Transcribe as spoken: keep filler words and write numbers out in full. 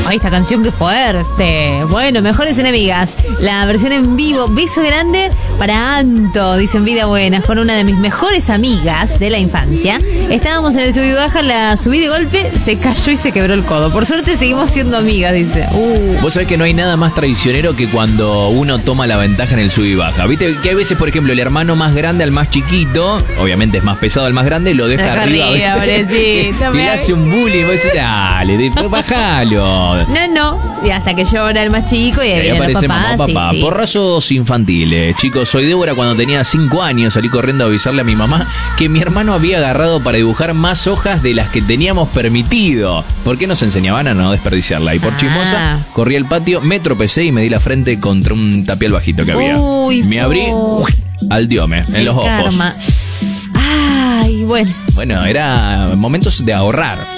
Ay, esta canción qué fuerte. Bueno, Mejores Enemigas. La versión en vivo. Beso grande para Anto. Dicen Vida Buena. Con una de mis mejores amigas de la infancia. Estábamos en el sub y baja. La subí de golpe. Se cayó y se quebró el codo. Por suerte seguimos siendo amigas, dice. Uh. Vos sabés que no hay nada más traicionero que cuando uno toma la ventaja en el sub y baja. Viste que hay veces, por ejemplo, el hermano más grande al más chiquito, obviamente es más pesado al más grande, lo deja Deja arriba. arriba, pobrecito, y le hace un bullying. Vos decís, dale, después bajalo. No, no. Y hasta que llora el más chico y ahí, Y ahí vienen aparece los papás. mamá, papá. Sí, sí. Porrazos infantiles. Chicos, soy Débora. Cuando tenía cinco años salí corriendo a avisarle a mi mamá que mi hermano había agarrado para dibujar más hojas de las que teníamos permitido. ¿Por qué nos enseñaban a no desperdiciarla? Y por Ah. chismosa, corrí al patio, me tropecé y me di la frente contra un tapial bajito que había. Uy, me abrí po. al diome en El los ojos. karma. Ay, bueno. Bueno, era momentos de ahorrar.